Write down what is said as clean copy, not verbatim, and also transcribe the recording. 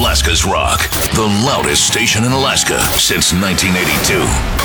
Alaska's Rock, the loudest station in Alaska since 1982.